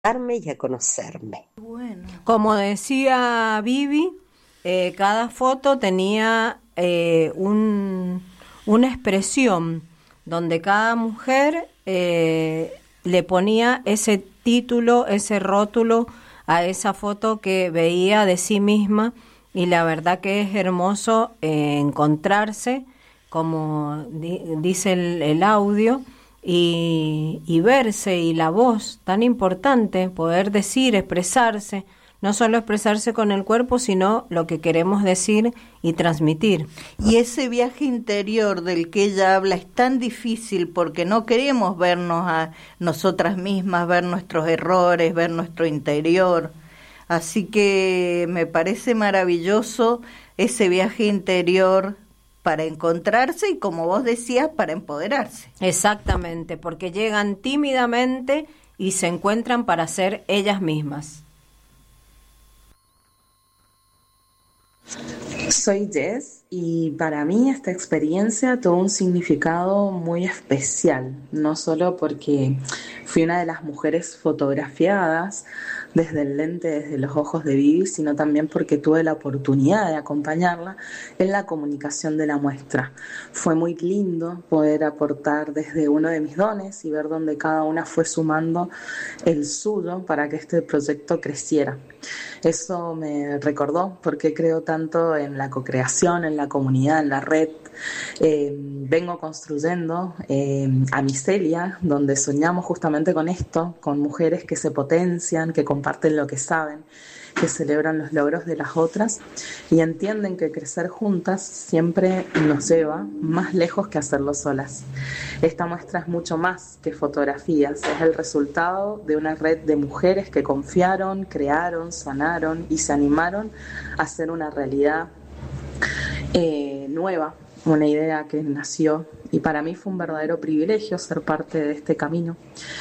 darme y a conocerme. Bueno. Como decía Vivi, cada foto tenía una expresión donde cada mujer le ponía ese título, ese rótulo a esa foto que veía de sí misma, y la verdad que es hermoso encontrarse, como dice el audio, y verse, y la voz, tan importante, poder decir, expresarse, no solo expresarse con el cuerpo, sino lo que queremos decir y transmitir. Y ese viaje interior del que ella habla es tan difícil porque no queremos vernos a nosotras mismas, ver nuestros errores, ver nuestro interior. Así que me parece maravilloso ese viaje interior para encontrarse y, como vos decías, para empoderarse. Exactamente, porque llegan tímidamente y se encuentran para ser ellas mismas. Soy Jess y para mí esta experiencia tuvo un significado muy especial, no solo porque fui una de las mujeres fotografiadas desde el lente, desde los ojos de Vivi, sino también porque tuve la oportunidad de acompañarla en la comunicación de la muestra. Fue muy lindo poder aportar desde uno de mis dones y ver dónde cada una fue sumando el suyo para que este proyecto creciera. Eso me recordó por qué creo tanto en la co-creación, en la comunidad, en la red. Vengo construyendo a Micelia, donde soñamos justamente con esto, con mujeres que se potencian, que comparten lo que saben, que celebran los logros de las otras y entienden que crecer juntas siempre nos lleva más lejos que hacerlo solas. Esta muestra es mucho más que fotografías, es el resultado de una red de mujeres que confiaron, crearon, sanaron y se animaron a hacer una realidad nueva, una idea que nació, y para mí fue un verdadero privilegio ser parte de este camino.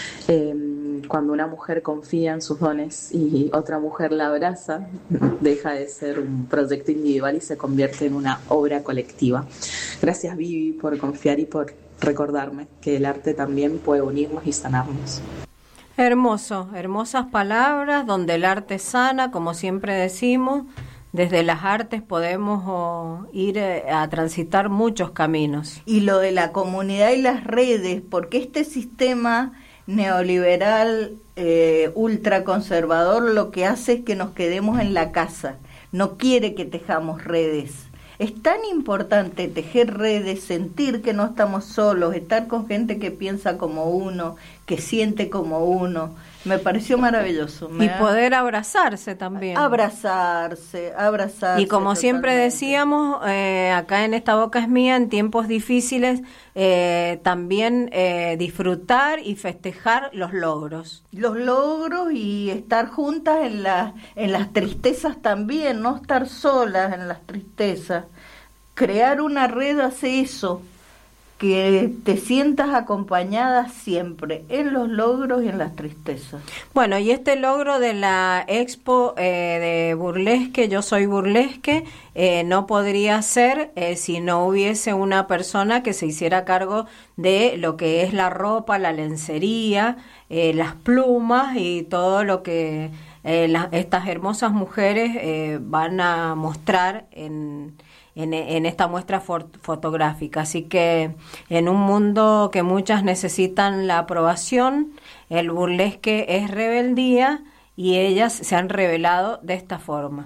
Cuando una mujer confía en sus dones y otra mujer la abraza, deja de ser un proyecto individual y se convierte en una obra colectiva. Gracias, Vivi, por confiar y por recordarme que el arte también puede unirnos y sanarnos. Hermoso, hermosas palabras, donde el arte sana, como siempre decimos. Desde las artes podemos ir a transitar muchos caminos. Y lo de la comunidad y las redes, porque este sistema neoliberal ultraconservador lo que hace es que nos quedemos en la casa, no quiere que tejamos redes. Es tan importante tejer redes, sentir que no estamos solos, estar con gente que piensa como uno, que siente como uno. Me pareció maravilloso. Y poder abrazarse también. Abrazarse. Y como totalmente. siempre decíamos, acá en Esta Boca es Mía, en tiempos difíciles, también disfrutar y festejar los logros. Los logros y estar juntas en las tristezas también, no estar solas en las tristezas. Crear una red hace eso, que te sientas acompañada siempre, en los logros y en las tristezas. Bueno, y este logro de la expo de burlesque, Yo Soy Burlesque, no podría ser si no hubiese una persona que se hiciera cargo de lo que es la ropa, la lencería, las plumas y todo lo que estas hermosas mujeres van a mostrar en esta muestra fotográfica. Así que en un mundo que muchas necesitan la aprobación, el burlesque es rebeldía y ellas se han revelado de esta forma.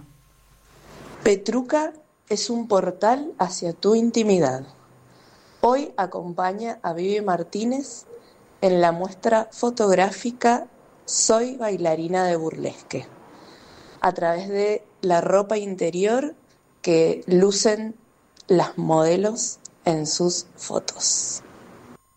Petruca es un portal hacia tu intimidad. Hoy acompaña a Vivi Martínez en la muestra fotográfica Soy bailarina de burlesque, a través de la ropa interior que lucen las modelos en sus fotos.